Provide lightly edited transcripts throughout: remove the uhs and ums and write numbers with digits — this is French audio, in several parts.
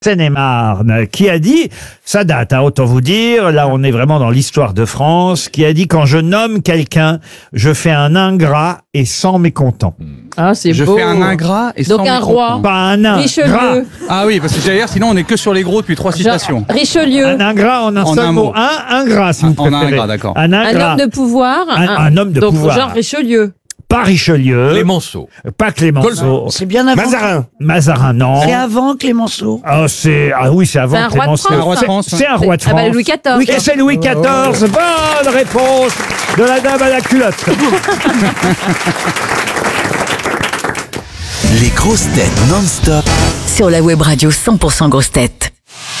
Seine-et-Marne, qui a dit, ça date, autant vous dire, là on est vraiment dans l'histoire de France, qui a dit: quand je nomme quelqu'un, je fais un ingrat et 100 mécontents. Ah, c'est Je beau. fais un ingrat et Donc sans un mécontent. roi. Pas un ingrat. Richelieu. Ah oui, parce que j'allais dire, sinon on est que sur les gros depuis 3 citations. Richelieu. Un ingrat en un En seul un mot. mot. Un ingrat, si vous En un préférez. ingrat, d'accord. Un Un ingrat. homme de pouvoir. Un homme de donc, pouvoir. genre Richelieu. Pas Richelieu. Clémenceau. Pas Clémenceau. C'est bien avant. Mazarin, non. C'est avant Clémenceau. Ah, oui, c'est avant C'est un roi de Clémenceau. France. Un roi de France. C'est un roi de Ah France. bah Louis XIV. Et c'est Louis XIV. Bonne réponse de la dame à la culotte. Les grosses têtes non-stop. Sur la web radio 100% grosses têtes.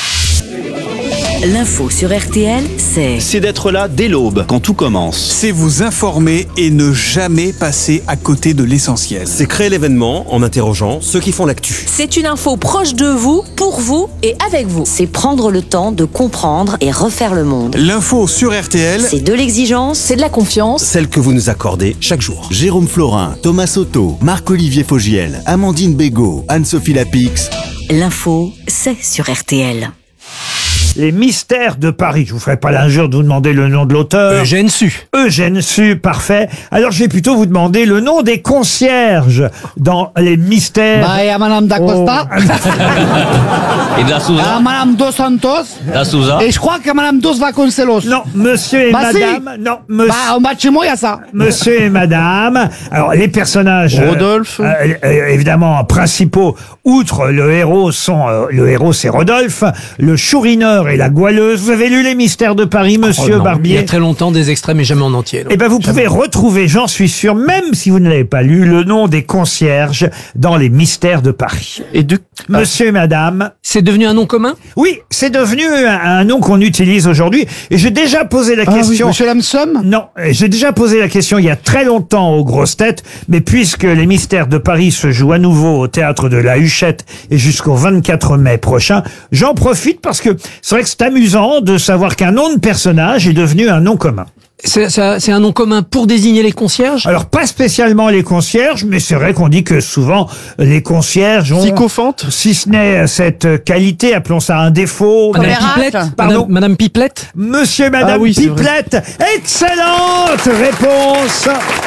L'info sur RTL, c'est d'être là dès l'aube, quand tout commence. C'est vous informer et ne jamais passer à côté de l'essentiel. C'est créer l'événement en interrogeant ceux qui font l'actu. C'est une info proche de vous, pour vous et avec vous. c'est prendre le temps de comprendre et refaire le monde. L'info sur RTL, C'est de l'exigence, C'est de la confiance. Celle que vous nous accordez chaque jour. Jérôme Florin, Thomas Soto, Marc-Olivier Fogiel, Amandine Bégaud, Anne-Sophie Lapix. l'info, c'est sur RTL. Les mystères de Paris. Je vous ferai pas l'injure de vous demander le nom de l'auteur. Eugène Sue. Eugène Sue, parfait. Alors, je vais plutôt vous demander le nom des concierges dans les mystères. Bah, il y a Madame D'Acosta, Et de la Souza. Madame Dos Santos, La Souza. et je crois que Madame Dos Vasconcelos. Non, monsieur et Bah, si. madame. Non, monsieur. Bah, en bas de chez moi, il y a ça. Monsieur et madame. Alors, les personnages. Rodolphe. Évidemment, principaux, outre le héros, sont. Le héros, c'est Rodolphe, le chourineur et la goualeuse. Vous avez lu Les Mystères de Paris, monsieur Oh non, Il y Barbier? a très longtemps, des extraits, mais jamais en entier. non. Eh ben, vous pouvez retrouver, j'en suis sûr, même si vous ne l'avez pas lu, le nom des concierges dans Les Mystères de Paris. Et Monsieur et madame. c'est devenu un nom commun? Oui, c'est devenu un nom qu'on utilise aujourd'hui. Et j'ai déjà posé la Ah oui, question. Monsieur Lamson. Non, j'ai déjà posé la question il y a très longtemps aux grosses têtes, mais puisque Les Mystères de Paris se jouent à nouveau au théâtre de la Huchette et jusqu'au 24 mai prochain, j'en profite parce que c'est vrai que c'est amusant de savoir qu'un nom de personnage est devenu un nom commun. C'est un nom commun pour désigner les concierges? Alors, pas spécialement les concierges, mais c'est vrai qu'on dit que souvent, les concierges ont, Sycophante. si ce n'est cette qualité, appelons ça un défaut. Madame Caméra. Pipelette? Pardon. Madame Pipelette? Monsieur et Madame Ah oui, c'est vrai. Pipelette, excellente réponse.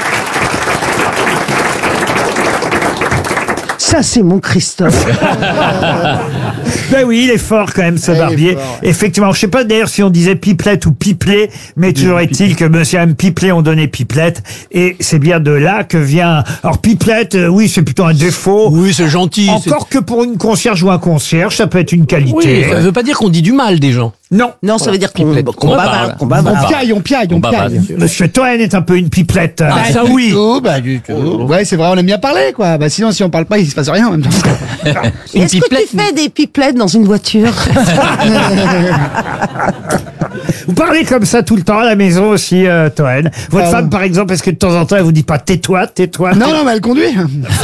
Ça, c'est mon Christophe. Ben oui, il est fort quand même, ce Barbier. Effectivement, je sais pas d'ailleurs si on disait Pipelette ou Pipelet, mais toujours est-il que monsieur et Mme Pipelet ont donné Pipelette, et c'est bien de là que vient... Alors Pipelette, oui, c'est plutôt un défaut. Oui, c'est gentil. Encore que pour une concierge ou un concierge, ça peut être une qualité. Oui, ça veut pas dire qu'on dit du mal des gens. Non. Non, ça veut dire qu'on Pipelette. On bavarde. parle. On piaille, on piaille, on piaille. Monsieur Toen est un peu une pipelette. Ah, ça oui. Du tout. Ouais, c'est vrai, on aime bien parler, quoi. Bah, sinon, si on parle pas, il se passe rien en même temps. Une Est-ce que pipelette. tu fais des pipelettes dans une voiture? Vous parlez comme ça tout le temps à la maison aussi, Toen. Votre femme, par exemple, est-ce que de temps en temps, elle vous dit pas tais-toi, tais-toi? Non, non, mais elle conduit.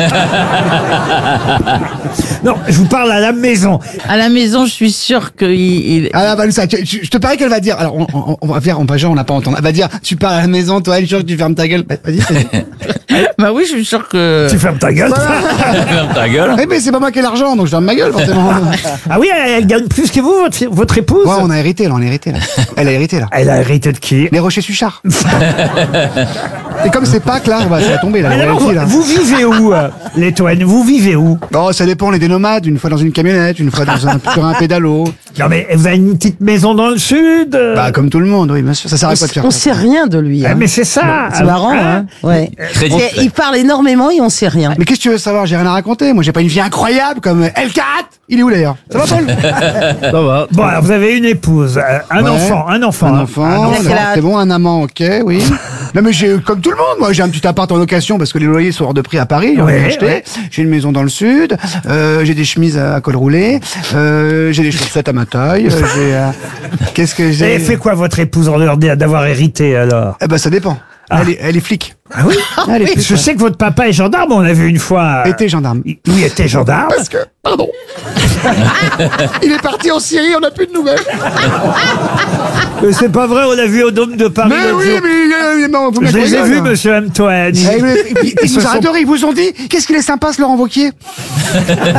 Non, je vous parle à la maison. À la maison, je suis sûre qu'il... Ah là, Vanessa, je te parie qu'elle va dire. Alors, on va faire, on n'a pas entendu. Elle va dire, tu parles à la maison, toi, elle est sûre que tu fermes ta gueule. Bah, vas-y. Bah oui, je suis sûre que... Tu fermes ta gueule. Ferme ta gueule. Eh, mais c'est pas moi qui ai l'argent, donc je ferme ma gueule, forcément. Ah oui, elle gagne plus que vous, votre épouse? Ouais, on a hérité, là, Elle a hérité, là. Elle a hérité de qui? Les Rochers-Suchard. Et comme c'est Pâques, là, bah, ça va tomber, là. Alors, royalty, là. vous vivez où, les Toen? Vous vivez où? Oh, ça dépend, on est des nomades, une fois dans une camionnette, une fois sur un pédalo. Non mais vous avez une petite maison dans le sud? Bah, comme tout le monde, oui, bien sûr. Ça sert à quoi de faire On ça sait rien de lui. Ah, Hein. mais c'est ça. C'est marrant, hein. Ouais. Très discret. Il parle énormément et on sait rien. Mais qu'est-ce que tu veux savoir? J'ai rien à raconter. Moi, j'ai pas une vie incroyable comme L4. Il est où d'ailleurs? Ça va, Paul? Ça va. Bon, alors vous avez une épouse, un Ouais. enfant. Un enfant, Il a quel d'accord, âge? c'est bon, un amant, ok, oui. Non mais j'ai, comme tout le monde, moi j'ai un petit appart en location parce que les loyers sont hors de prix à Paris, j'en ai Ouais, acheté. ouais. J'ai une maison dans le sud, j'ai des chemises à col roulé, j'ai des chaussettes à ma taille, qu'est-ce que j'ai? Et fait quoi votre épouse en dehors d'avoir hérité alors? Eh ben ça dépend. Elle est flic. Ah oui? Elle est flic. Je sais que votre papa est gendarme, on l'a vu une fois. Était gendarme. Oui, était gendarme. Parce que, pardon. Il est parti en Syrie, on n'a plus de nouvelles. Mais c'est pas vrai, on l'a vu au Dôme de Paris. Mais l'autre oui, jour. mais non, vous Je les ai rigolez, vus, là. monsieur Antoine. Ils Ils vous se arrêtent de sont- rire, ils vous ont dit, qu'est-ce qu'il est sympa ce Laurent Wauquiez?